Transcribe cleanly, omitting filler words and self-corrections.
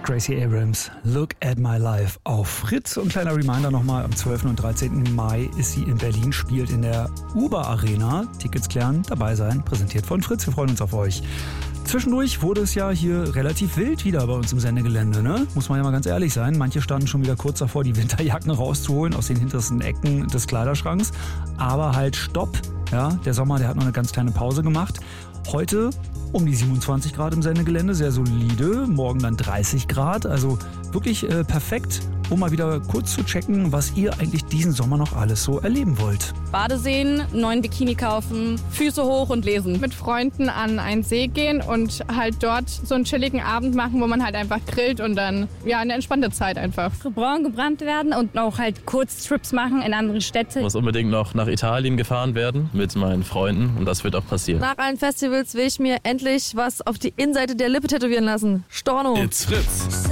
Gracie Abrams, Look at My Life auf Fritz. Und kleiner Reminder nochmal, am 12. und 13. Mai ist sie in Berlin, spielt in der Uber Arena. Tickets klären, dabei sein, präsentiert von Fritz. Wir freuen uns auf euch. Zwischendurch wurde es ja hier relativ wild wieder bei uns im Sendegelände, ne? Muss man ja mal ganz ehrlich sein. Manche standen schon wieder kurz davor, die Winterjacken rauszuholen aus den hintersten Ecken des Kleiderschranks. Aber halt stopp. Ja, der Sommer, der hat noch eine ganz kleine Pause gemacht. Heute um die 27 Grad im Sendegelände, sehr solide. Morgen dann 30 Grad, also wirklich perfekt, um mal wieder kurz zu checken, was ihr eigentlich diesen Sommer noch alles so erleben wollt. Badeseen, neuen Bikini kaufen, Füße hoch und lesen. Mit Freunden an einen See gehen und halt dort so einen chilligen Abend machen, wo man halt einfach grillt und dann ja eine entspannte Zeit einfach. Braun gebrannt werden und auch halt Kurztrips machen in andere Städte. Ich muss unbedingt noch nach Italien gefahren werden mit meinen Freunden und das wird auch passieren. Nach allen Festivals will ich mir endlich was auf die Innenseite der Lippe tätowieren lassen. Storno. It's Fritz.